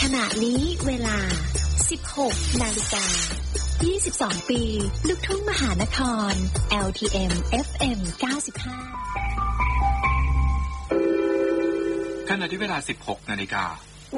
ขณะนี้เวลา 16 นาฬิกา 22 ปีลูกทุ่งมหานคร LTM FM 95 ขณะที่เวลา 16 นาฬิกา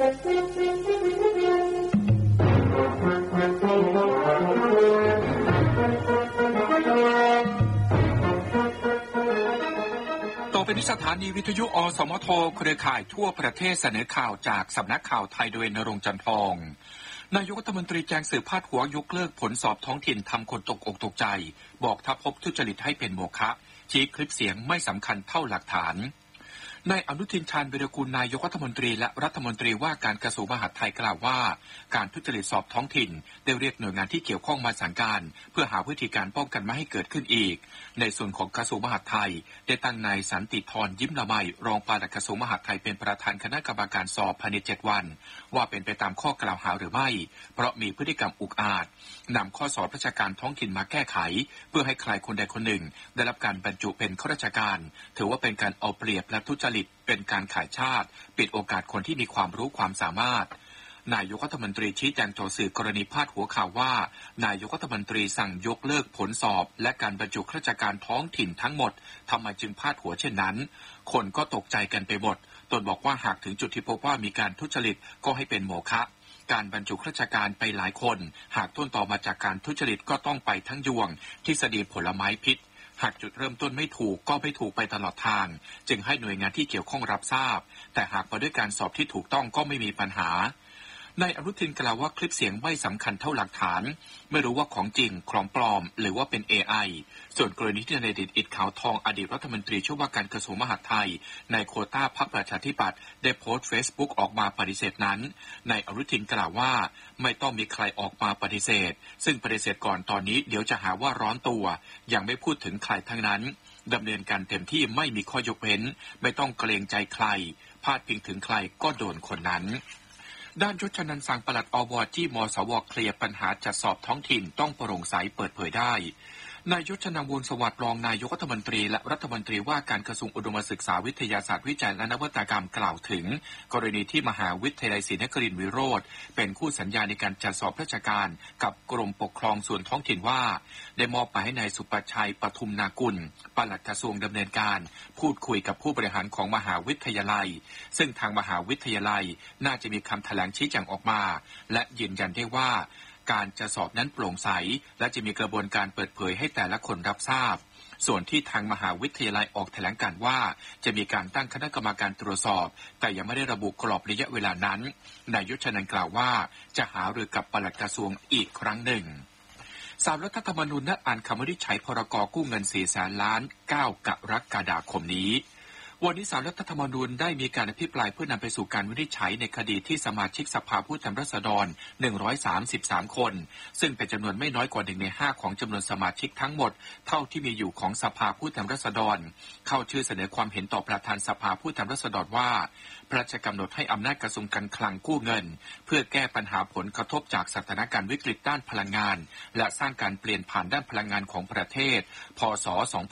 ต่อไปนี้สถานีวิทยุอสมทเครือข่ายทั่วประเทศเสนอข่าวจากสำนักข่าวไทยโดยณรงค์ จันทร์ทองนายกรัฐมนตรีแจ้งสื่อพาดหัวยกเลิกผลสอบท้องถิ่นทำคนตกอกตกใจบอกถ้าพบทุจริตให้เป็นโมฆะชี้คลิปเสียงไม่สำคัญเท่าหลักฐานนายอนุทินชาญวีรกูลนายกรัฐมนตรีและรัฐมนตรีว่าการกระทรวงมหาดไทยกล่าวว่าการทุจริตสอบท้องถิ่นได้เรียกหน่วยงานที่เกี่ยวข้องมาสั่งการเพื่อหาวิธีการป้องกันไม่ให้เกิดขึ้นอีกในส่วนของกระทรวงมหาดไทยได้ตั้งนายสันติธรยิ้มละไมรองปลัดกระทรวงมหาดไทยเป็นประธานคณะกรรมการสอบภายใน7 วันว่าเป็นไปตามข้อกล่าวหาหรือไม่เพราะมีพฤติกรรมอุกอาจนำข้อสอบราชการท้องถิ่นมาแก้ไขเพื่อให้ใครคนใดคนหนึ่งได้รับการบรรจุเป็นข้าราชการถือว่าเป็นการเอาเปรียบและทุจริตเป็นการขายชาติปิดโอกาสคนที่มีความรู้ความสามารถนายกรัฐมนตรีชี้แจงต่อสื่อกรณีพาดหัวข่าวว่านายกรัฐมนตรีสั่งยกเลิกผลสอบและการบรรจุข้าราชการท้องถิ่นทั้งหมดทำไมจึงพาดหัวเช่นนั้นคนก็ตกใจกันไปหมดตนบอกว่าหากถึงจุดที่พบว่ามีการทุจริตก็ให้เป็นโมฆะการบรรจุข้าราชการไปหลายคนหากต้นต่อมาจากการทุจริตก็ต้องไปทั้งยวงทฤษฎีผลไม้พิษหากจุดเริ่มต้นไม่ถูกก็ไม่ถูกไปตลอดทางจึงให้หน่วยงานที่เกี่ยวข้องรับทราบแต่หากมาด้วยการสอบที่ถูกต้องก็ไม่มีปัญหานายอนุทินกล่าวว่าคลิปเสียงไม่สำคัญเท่าหลักฐานไม่รู้ว่าของจริงของปลอมหรือว่าเป็น AI ส่วนกรณีที่นายอิฐขาวทองอดีตรัฐมนตรีช่วยว่าการกระทรวงมหาดไทยในโควต้าพรรคประชาธิปัตย์ได้โพสต์ Facebook ออกมาปฏิเสธนั้นนายอนุทินกล่าวว่าไม่ต้องมีใครออกมาปฏิเสธซึ่งปฏิเสธก่อนตอนนี้เดี๋ยวจะหาว่าร้อนตัวยังไม่พูดถึงใครทั้งนั้นดำเนินการเต็มที่ไม่มีข้อยกเว้นไม่ต้องเกรงใจใครพาดพิงถึงใครก็โดนคนนั้นด้านยศนันท์สังปลัดอวที่มสวเคลียร์ปัญหาจัดสอบท้องถิ่นต้องโปร่งใสเปิดเผยได้นายยศนันท์วงศ์สวัสดิ์รองนายกรัฐมนตรีและรัฐมนตรีว่าการกระทรวงอุดมศึกษาวิทยาศาสตร์วิจัยและนวัตกรรมกล่าวถึงกรณีที่มหาวิทยาลัยศรีนครินทร์วิโรธเป็นคู่สัญญาในการจัดสอบราชการกับกรมปกครองส่วนท้องถิ่นว่าได้มอบหมายให้นายสุประชัยปทุมนากุลปลัดกระทรวงดำเนินการพูดคุยกับผู้บริหารของมหาวิทยาลัยซึ่งทางมหาวิทยาลัยน่าจะมีคำแถลงชี้แจงออกมาและยืนยันได้ว่าการจะสอบนั้นโปร่งใสและจะมีกระบวนการเปิดเผยให้แต่ละคนรับทราบส่วนที่ทางมหาวิทยาลัยออกแถลงการว่าจะมีการตั้งคณะกรรมการตรวจสอบแต่ยังไม่ได้ระบุกรอบระยะเวลานั้นนายยศนันท์กล่าวว่าจะหารือกับปลัดกระทรวงอีกครั้งหนึ่งศาลรัฐธรรมนูญนัดอ่านคำวินิจฉัยพรก.กู้เงิน 400,000 ล้าน 9 กรกฎาคมนี้วันนี้ศาลรัฐธรรมนูญได้มีการอภิปรายเพื่อนำไปสู่การวินิจฉัยในคดีที่สมาชิกสภาผู้แทนราษฎร133คนซึ่งเป็นจำนวนไม่น้อยกว่า1 ใน 5ของจำนวนสมาชิกทั้งหมดเท่าที่มีอยู่ของสภาผู้แทนราษฎรเข้าชื่อเสนอความเห็นต่อประธานสภาผู้แทนราษฎรว่าพระราชกำหนดให้อำนาจกระทรวงการคลังกู้เงินเพื่อแก้ปัญหาผลกระทบจากสถานการณ์วิกฤตด้านพลังงานและสร้างการเปลี่ยนผ่านด้านพลังงานของประเทศพ.ศ.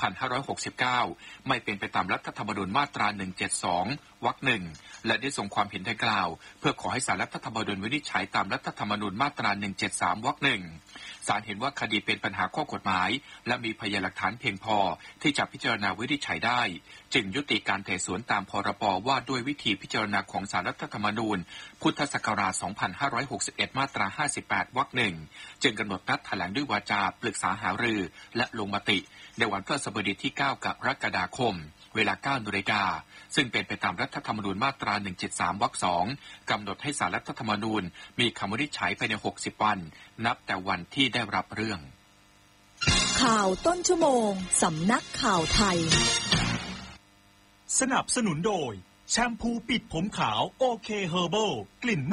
2569ไม่เป็นไปตามรัฐธรรมนูญมาตรา172 วรรค 1และได้ส่งความเห็นดังกล่าวเพื่อขอให้ศาลรัฐธรรมนูญวินิจฉัยตามรัฐธรรมนูญมาตรา173 วรรค 1ศาลเห็นว่าคดีเป็นปัญหาข้อกฎหมายและมีพยานหลักฐานเพียงพอที่จะพิจารณาวินิจฉัยได้จึงยุติการไต่สวนตามพรบว่าด้วยวิธีพิจารณาของศาลรัฐธรรมนูญพุทธศักราช 2561 มาตรา 58 วรรค 1จึงกำหนดนัดแถลงด้วยวาจาปรึกษาหารือและลงมติในวันพฤหัสบดีที่ 9 กรกฎาคมเวลา 9 นาฬิกาซึ่งเป็นไปตามรัฐธรรมนูญมาตรา 173 วรรค 2กำหนดให้ศาลรัฐธรรมนูญมีคำวินิจฉัยภายใน 60 วันนับแต่วันที่ได้รับเรื่องข่าวต้นชั่วโมงสำนักข่าวไทยสนับสนุนโดยแชมพูปิดผมขาวโอเคเฮอร์เบิลกลิ่น